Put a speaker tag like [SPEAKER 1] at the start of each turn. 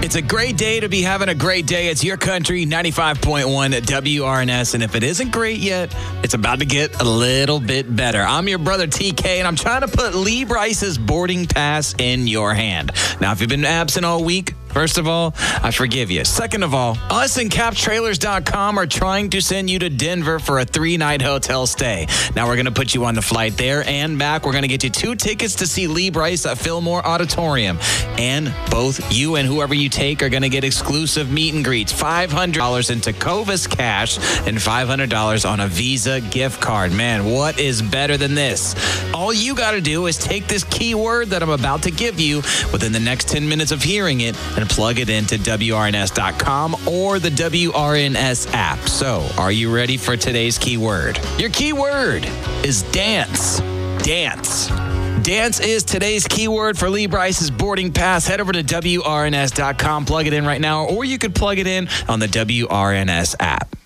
[SPEAKER 1] It's a great day to be having a great day. It's your country, 95.1 WRNS. And if it isn't great yet, it's about to get a little bit better. I'm your brother TK, and I'm trying to put Lee Brice's boarding pass in your hand. Now, if you've been absent all week, first of all, I forgive you. Second of all, us and CapTrailers.com are trying to send you to Denver for a 3-night hotel stay. Now, we're going to put you on the flight there and back. We're going to get you 2 tickets to see Lee Brice at Fillmore Auditorium. And both you and whoever you take are going to get exclusive meet and greets. $500 in Tecovas cash and $500 on a Visa gift card. Man, what is better than this? All you got to do is take this keyword that I'm about to give you within the next 10 minutes of hearing it and plug it into WRNS.com or the WRNS app. So, are you ready for today's keyword? Your keyword is dance. Dance. Dance is today's keyword for Lee Brice's boarding pass. Head over to WRNS.com, plug it in right now, or you could plug it in on the WRNS app.